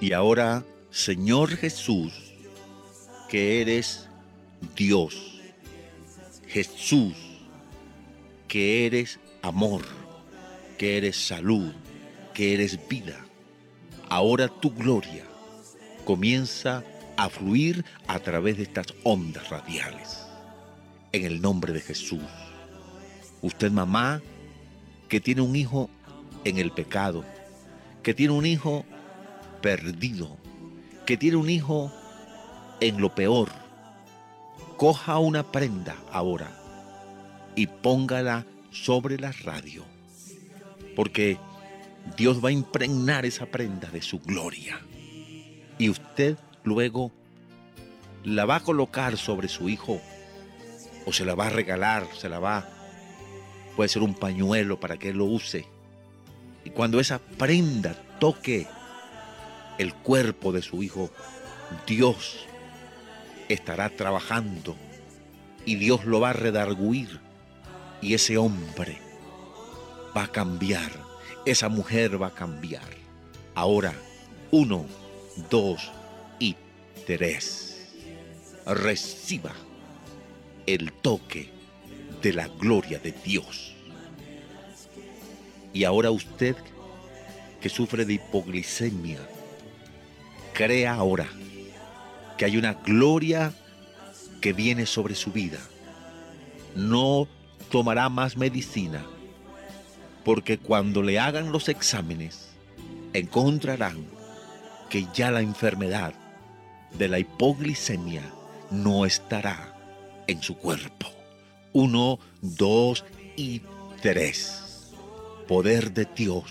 Y ahora, Señor Jesús, que eres Dios, Jesús, que eres amor, que eres salud, que eres vida, ahora tu gloria comienza a fluir a través de estas ondas radiales. En el nombre de Jesús. Usted, mamá, que tiene un hijo en el pecado, que tiene un hijo perdido, que tiene un hijo en lo peor, coja una prenda ahora y póngala sobre la radio, porque Dios va a impregnar esa prenda de su gloria y usted luego la va a colocar sobre su hijo o se la va a regalar, puede ser un pañuelo para que él lo use. Y cuando esa prenda toque el cuerpo de su hijo, Dios estará trabajando y Dios lo va a redarguir y ese hombre va a cambiar, esa mujer va a cambiar. Ahora, 1, 2 y 3. Reciba el toque de la gloria de Dios. Y ahora usted que sufre de hipoglicemia, crea ahora que hay una gloria que viene sobre su vida. No tomará más medicina, porque cuando le hagan los exámenes, encontrarán que ya la enfermedad de la hipoglicemia no estará en su cuerpo. 1, 2 y 3. Poder de Dios,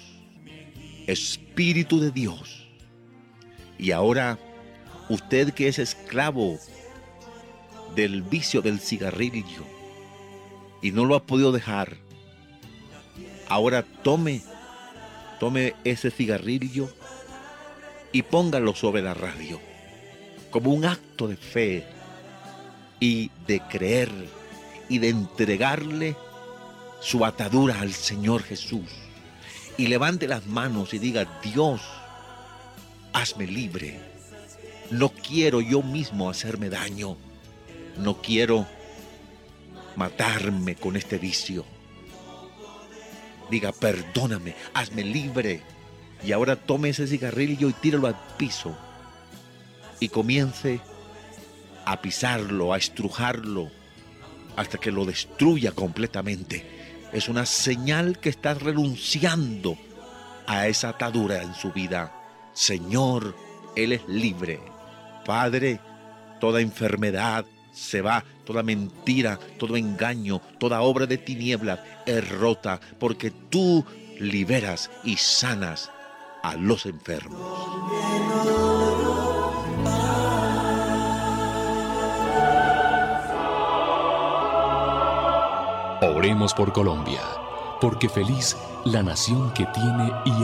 Espíritu de Dios. Y ahora, usted que es esclavo del vicio del cigarrillo y no lo ha podido dejar, ahora tome ese cigarrillo y póngalo sobre la radio como un acto de fe y de creer y de entregarle su atadura al Señor Jesús. Y levante las manos y diga: Dios, hazme libre. No quiero yo mismo hacerme daño. No quiero matarme con este vicio. Diga: perdóname, hazme libre. Y ahora tome ese cigarrillo y tíralo al piso. Y comience a pisarlo, a estrujarlo, hasta que lo destruya completamente. Es una señal que está renunciando a esa atadura en su vida. Señor, Él es libre. Padre, toda enfermedad se va, toda mentira, todo engaño, toda obra de tinieblas es rota, porque tú liberas y sanas a los enfermos. Oremos por Colombia, porque feliz la nación que tiene y